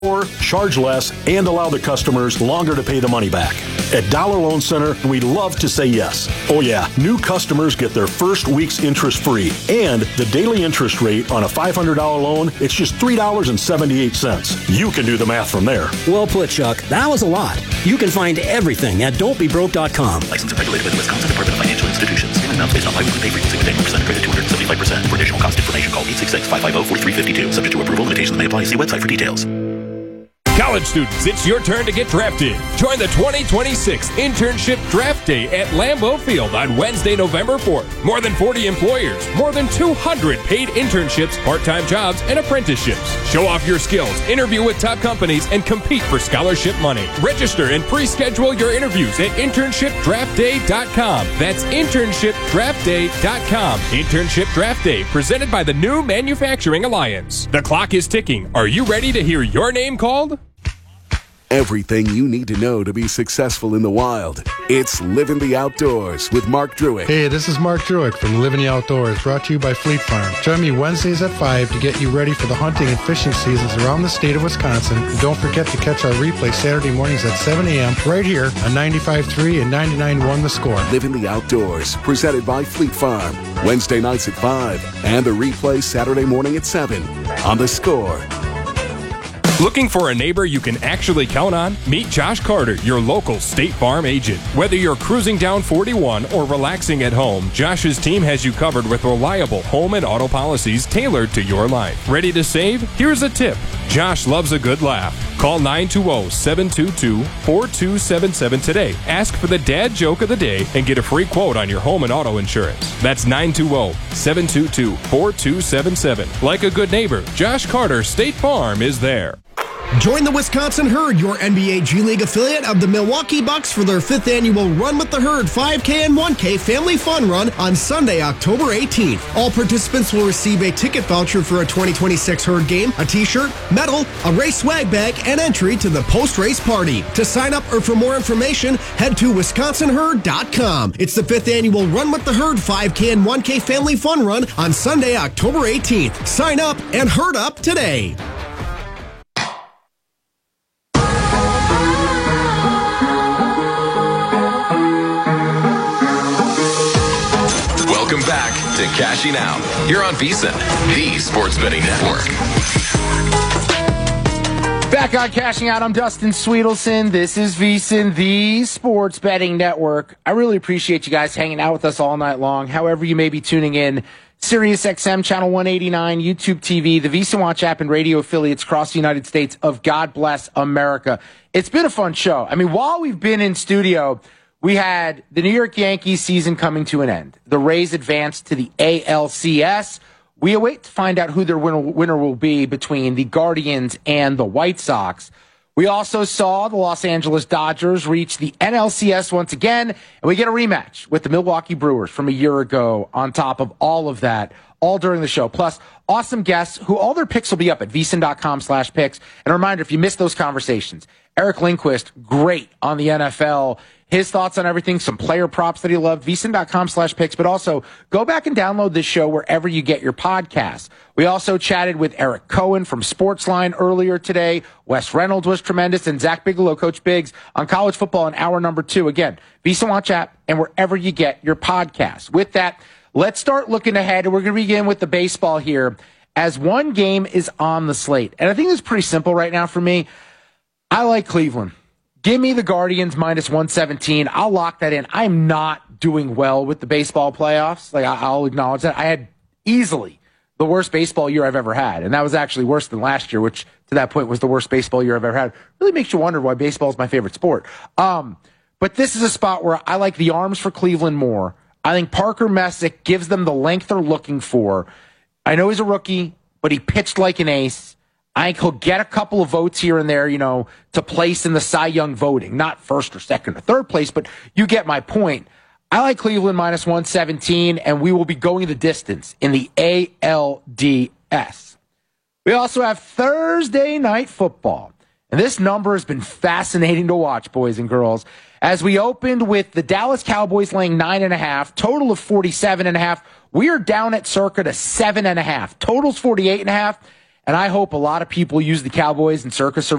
Or charge less and allow the customers longer to pay the money back. At Dollar Loan Center, we love to say yes. Oh yeah, new customers get their first week's interest free. And the daily interest rate on a $500 loan, it's just $3.78. You can do the math from there. Well put, Chuck. That was a lot. You can find everything at don'tbebroke.com. Licensed and regulated by the Wisconsin Department of Financial Institutions. Payment amounts based on biweekly pay frequency with annual percent credit 275%. For additional cost information, call 866-550-4352. Subject to approval, limitations may apply. See website for details. College students, it's your turn to get drafted. Join the 2026 Internship Draft Day at Lambeau Field on Wednesday, November 4th. More than 40 employers, more than 200 paid internships, part-time jobs, and apprenticeships. Show off your skills, interview with top companies, and compete for scholarship money. Register and pre-schedule your interviews at internshipdraftday.com. That's internshipdraftday.com. Internship Draft Day, presented by the New Manufacturing Alliance. The clock is ticking. Are you ready to hear your name called? Everything you need to know to be successful in the wild. It's Living the Outdoors with Mark Druick. Hey, this is Mark Druick from Living the Outdoors, brought to you by Fleet Farm. Join me Wednesdays at 5 to get you ready for the hunting and fishing seasons around the state of Wisconsin. And don't forget to catch our replay Saturday mornings at 7 a.m. right here on 95.3 and 99.1 The Score. Living the Outdoors, presented by Fleet Farm. Wednesday nights at 5 and the replay Saturday morning at 7 on The Score. Looking for a neighbor you can actually count on? Meet Josh Carter, your local State Farm agent. Whether you're cruising down 41 or relaxing at home, Josh's team has you covered with reliable home and auto policies tailored to your life. Ready to save? Here's a tip. Josh loves a good laugh. Call 920-722-4277 today. Ask for the dad joke of the day and get a free quote on your home and auto insurance. That's 920-722-4277. Like a good neighbor, Josh Carter State Farm is there. Join the Wisconsin Herd, your NBA G League affiliate of the Milwaukee Bucks, for their 5th annual Run with the Herd 5K and 1K Family Fun Run on Sunday, October 18th. All participants will receive a ticket voucher for a 2026 Herd game, a t-shirt, medal, a race swag bag, and entry to the post-race party. To sign up or for more information, head to wisconsinherd.com. It's the 5th annual Run with the Herd 5K and 1K Family Fun Run on Sunday, October 18th. Sign up and herd up today. Welcome back to Cashing Out here on VSiN, the Sports Betting Network. Back on Cashing Out, I'm Dustin Sweetelson. This is VSiN, the Sports Betting Network. I really appreciate you guys hanging out with us all night long, however you may be tuning in. Sirius XM, Channel 189, YouTube TV, the VSiN Watch app, and radio affiliates across the United States of God Bless America. It's been a fun show. I mean, while we've been in studio, we had the New York Yankees season coming to an end. The Rays advanced to the ALCS. We await to find out who their winner will be between the Guardians and the White Sox. We also saw the Los Angeles Dodgers reach the NLCS once again, and we get a rematch with the Milwaukee Brewers from a year ago on top of all of that, all during the show. Plus, awesome guests who all their picks will be up at vsin.com/picks. And a reminder, if you missed those conversations, Eric Lindquist, great on the NFL. His thoughts on everything, some player props that he loved, vsin.com/picks, but also go back and download this show wherever you get your podcasts. We also chatted with Eric Cohen from Sportsline earlier today. Wes Reynolds was tremendous, and Zach Bigelow, Coach Biggs, on college football in hour number 2. Again, VSiN Watch app and wherever you get your podcasts. With that, let's start looking ahead, and we're going to begin with the baseball here as one game is on the slate. And I think it's pretty simple right now for me. I like Cleveland. Give me the Guardians minus 117. I'll lock that in. I'm not doing well with the baseball playoffs. I'll acknowledge that. I had easily the worst baseball year I've ever had. And that was actually worse than last year, which to that point was the worst baseball year I've ever had. Really makes you wonder why baseball is my favorite sport. But this is a spot where I like the arms for Cleveland more. I think Parker Messick gives them the length they're looking for. I know he's a rookie, but he pitched like an ace. I think he'll get a couple of votes here and there, to place in the Cy Young voting. Not first or second or third place, but you get my point. I like Cleveland minus 117, and we will be going the distance in the ALDS. We also have Thursday Night Football. And this number has been fascinating to watch, boys and girls, as we opened with the Dallas Cowboys laying 9.5, total of 47.5. We are down at circa to 7.5. Total's 48.5. And I hope a lot of people use the Cowboys and Circus